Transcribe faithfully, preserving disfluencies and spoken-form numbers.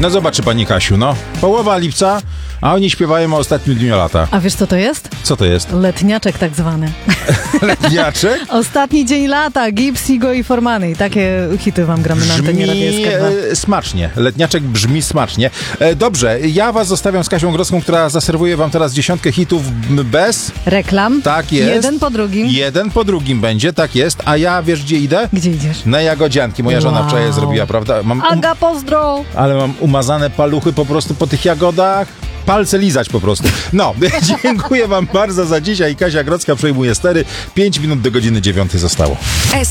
No zobaczy pani Kasiu, no. Połowa lipca, a oni śpiewają o ostatnim dniu lata. A wiesz, co to jest? Co to jest? Letniaczek tak zwany. Letniaczek? Ostatni dzień lata, Gibbs, Igo i Formany. I takie hity wam gramy na antenie Radia S K dwa. e, smacznie. Letniaczek brzmi smacznie. E, dobrze, ja was zostawiam z Kasią Groską, która zaserwuje wam teraz dziesiątkę hitów bez... Reklam. Tak jest. Jeden po drugim. Jeden po drugim będzie, tak jest. A ja, wiesz gdzie idę? Gdzie idziesz? Na jagodzianki. Moja żona Wow. wczoraj zrobiła, prawda? Mam um... Aga, pozdro! Ale mam umazane paluchy po prostu po tych jagodach. Palce lizać po prostu. No, dziękuję wam bardzo za dzisiaj. Kasia Grodzka przejmuje stery. Pięć minut do godziny dziewiątej zostało.